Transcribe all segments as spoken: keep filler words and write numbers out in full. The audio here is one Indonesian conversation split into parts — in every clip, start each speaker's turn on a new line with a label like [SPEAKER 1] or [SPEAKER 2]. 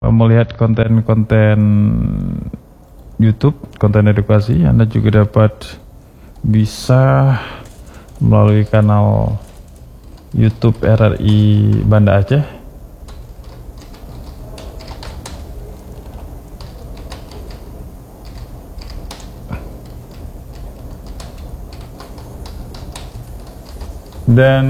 [SPEAKER 1] melihat konten-konten YouTube, konten edukasi, Anda juga dapat bisa melalui kanal YouTube R R I Banda Aceh. Dan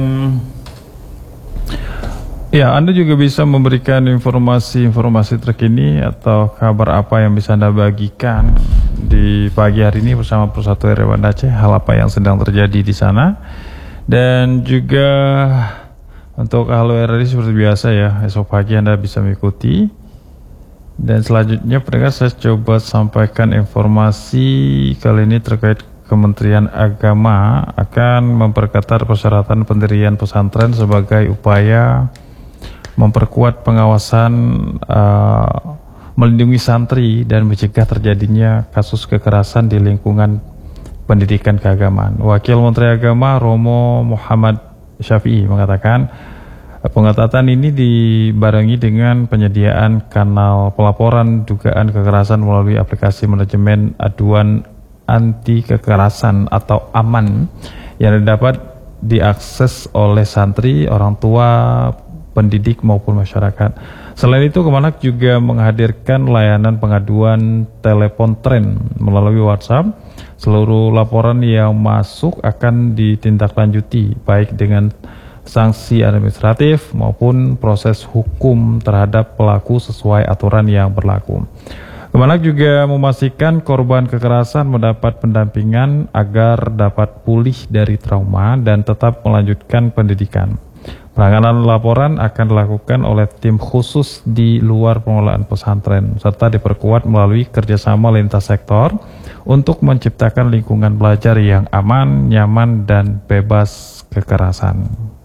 [SPEAKER 1] ya, Anda juga bisa memberikan informasi-informasi terkini atau kabar apa yang bisa Anda bagikan di pagi hari ini bersama Persatu R R I Banda Aceh, hal apa yang sedang terjadi di sana. Dan juga untuk Halo R R I seperti biasa ya, esok pagi Anda bisa mengikuti. Dan selanjutnya pendengar, saya coba sampaikan informasi kali ini terkait Kementerian Agama akan memperketat persyaratan pendirian pesantren sebagai upaya memperkuat pengawasan, uh, melindungi santri dan mencegah terjadinya kasus kekerasan di lingkungan pendidikan keagamaan. Wakil Menteri Agama Romo Muhammad Syafi'i mengatakan pengetatan ini dibarengi dengan penyediaan kanal pelaporan dugaan kekerasan melalui aplikasi manajemen aduan anti kekerasan atau AMAN yang dapat diakses oleh santri, orang tua, pendidik maupun masyarakat. Selain itu, Kemenak juga menghadirkan layanan pengaduan telepon tren melalui WhatsApp. Seluruh laporan yang masuk akan ditindaklanjuti baik dengan sanksi administratif maupun proses hukum terhadap pelaku sesuai aturan yang berlaku. Kemenak juga memastikan korban kekerasan mendapat pendampingan agar dapat pulih dari trauma dan tetap melanjutkan pendidikan. Penanganan laporan akan dilakukan oleh tim khusus di luar pengelolaan pesantren, serta diperkuat melalui kerjasama lintas sektor untuk menciptakan lingkungan belajar yang aman, nyaman, dan bebas kekerasan.